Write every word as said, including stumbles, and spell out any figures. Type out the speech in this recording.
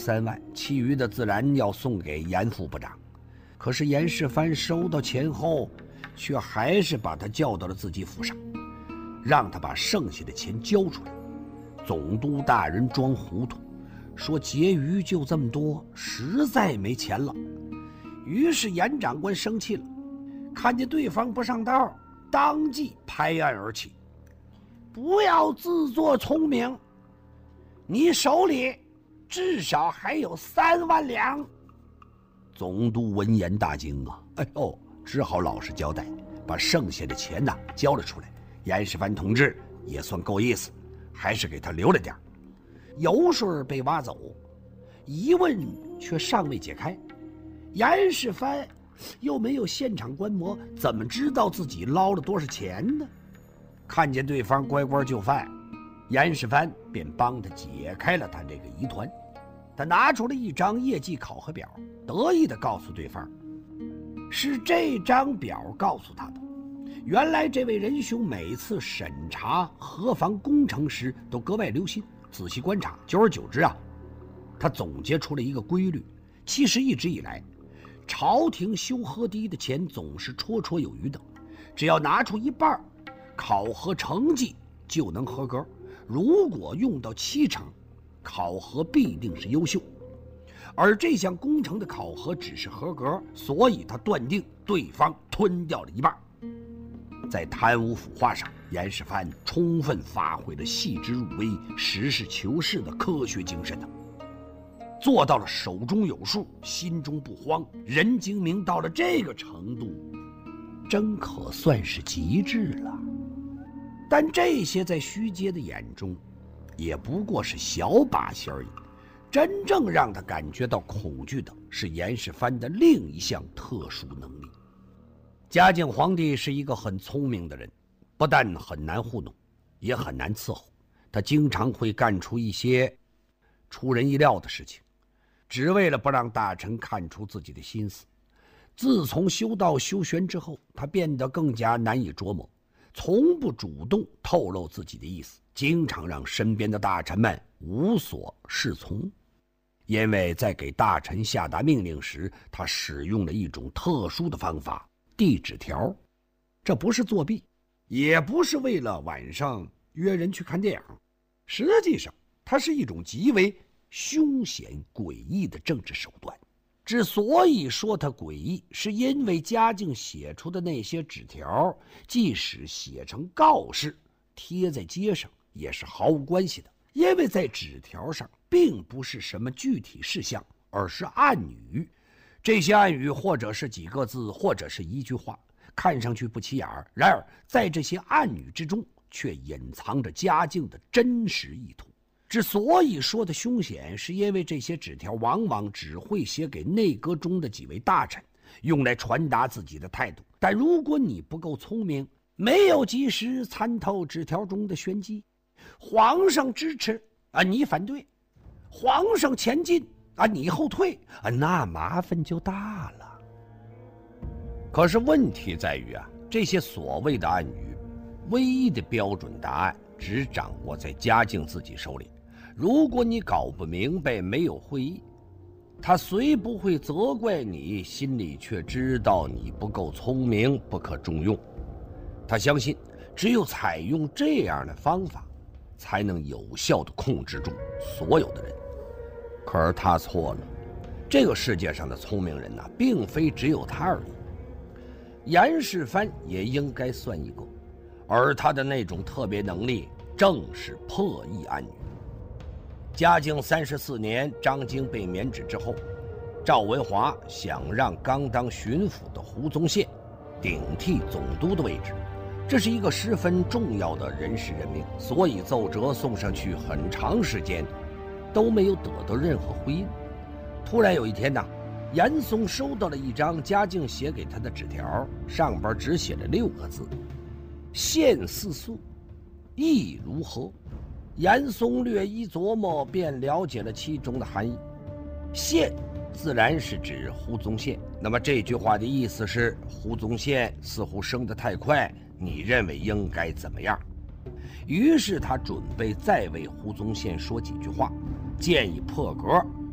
三万，其余的自然要送给严副部长。可是严世蕃收到钱后，却还是把他叫到了自己府上，让他把剩下的钱交出来。总督大人装糊涂，说结余就这么多，实在没钱了。于是严长官生气了，看见对方不上道，当即拍案而起：不要自作聪明，你手里至少还有三万两。总督闻言大惊啊，哎呦，只好老实交代，把剩下的钱呢交了出来。严世蕃同志也算够意思，还是给他留了点。油水被挖走，疑问却尚未解开。严世蕃又没有现场观摩，怎么知道自己捞了多少钱呢？看见对方乖乖就范，严世蕃便帮他解开了他这个疑团。他拿出了一张业绩考核表，得意地告诉对方，是这张表告诉他的。原来这位仁兄每次审查河防工程时都格外留心，仔细观察。久而久之啊，他总结出了一个规律：其实一直以来，朝廷修河堤的钱总是绰绰有余的，只要拿出一半，考核成绩就能合格。如果用到七成，考核必定是优秀。而这项工程的考核只是合格，所以他断定对方吞掉了一半。在贪污腐化上，严世蕃充分发挥了细致入微、实事求是的科学精神呢，做到了手中有数，心中不慌，人精明到了这个程度，真可算是极致了。但这些在虚阶的眼中，也不过是小把戏而已。真正让他感觉到恐惧的是严世蕃的另一项特殊能力。嘉靖皇帝是一个很聪明的人，不但很难糊弄，也很难伺候。他经常会干出一些出人意料的事情，只为了不让大臣看出自己的心思。自从修道修玄之后，他变得更加难以琢磨，从不主动透露自己的意思，经常让身边的大臣们无所适从。因为在给大臣下达命令时，他使用了一种特殊的方法，递纸条。这不是作弊，也不是为了晚上约人去看电影，实际上它是一种极为凶险诡异的政治手段。之所以说它诡异，是因为嘉靖写出的那些纸条，即使写成告示贴在街上，也是毫无关系的。因为在纸条上并不是什么具体事项，而是暗语。这些暗语或者是几个字，或者是一句话，看上去不起眼儿，然而在这些暗语之中却隐藏着嘉靖的真实意图。之所以说的凶险，是因为这些纸条往往只会写给内阁中的几位大臣，用来传达自己的态度。但如果你不够聪明，没有及时参透纸条中的玄机，皇上支持啊，你反对；皇上前进啊，你后退啊，那麻烦就大了。可是问题在于啊，这些所谓的暗语，唯一的标准答案只掌握在嘉靖自己手里。如果你搞不明白，没有会意，他虽不会责怪你，心里却知道你不够聪明，不可重用。他相信只有采用这样的方法，才能有效地控制住所有的人。可是他错了，这个世界上的聪明人呐，并非只有他而已。严世蕃也应该算一个，而他的那种特别能力，正是破译暗语。嘉靖三十四年，张经被免职之后，赵文华想让刚当巡抚的胡宗宪顶替总督的位置，这是一个十分重要的人事任命，所以奏折送上去很长时间都没有得到任何回音。突然有一天呢，严嵩收到了一张嘉靖写给他的纸条，上边只写了六个字：宪似素，意如何？严嵩略一琢磨，便了解了其中的含义。宪自然是指胡宗宪，那么这句话的意思是，胡宗宪似乎升得太快，你认为应该怎么样？于是他准备再为胡宗宪说几句话，建议破格